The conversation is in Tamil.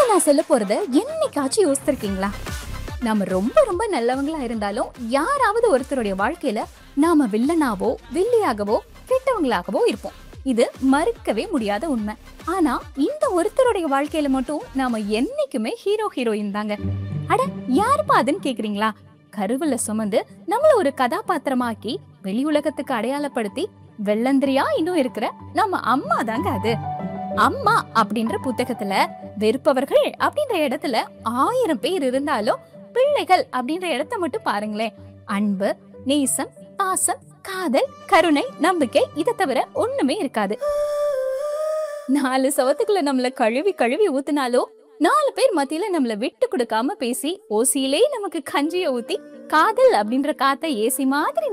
நான் சொல்ல போறத என்னைக்காச்சும் யோசிச்சிருக்கீங்களா? நாம ரொம்ப ரொம்ப நல்லவங்களா இருந்தாலும் யாராவது ஒருத்தருடைய வாழ்க்கையில நாம வில்லனாவோ வில்லியாகவோ கெட்டவங்களாகவோ இருப்போம். இது மறுக்கவே முடியாத உண்மை. ஆனா இந்த ஒருத்தருடைய வாழ்க்கையில மட்டும் நாம என்னைக்குமே ஹீரோ ஹீரோயின் தாங்க. அட யாருப்பா அதுன்னு கேக்குறீங்களா? கருவுல சுமந்து நம்மள ஒரு கதாபாத்திரமாக்கி வெளி உலகத்துக்கு அடையாளப்படுத்தி வெள்ளந்திரியா இன்னும் இருக்கிற நம்ம அம்மா தாங்க அது. அம்மா அப்படின்ற புத்தகத்துல வெறுப்பவர்கள் அப்படின்ற இடத்துல 1000 பேர் இருந்தாலும் பிள்ளைகள் அப்படின்ற இடத்த மட்டும் பாருங்களேன். அன்பு, நேசம், பாசம், காதல், கருணை, நம்பிக்கை இதை தவிர ஒண்ணுமே இருக்காது. 4 சவத்துக்குள்ள நம்மள கழுவி கழுவி ஊத்துனாலும் 4 பேர் மத்தியில நம்மள விட்டு கொடுக்காம பேசி ஓசியிலே நமக்கு கஞ்சிய ஊத்தி காதல் அப்படின்ற காத்த ஏசி மாதிரி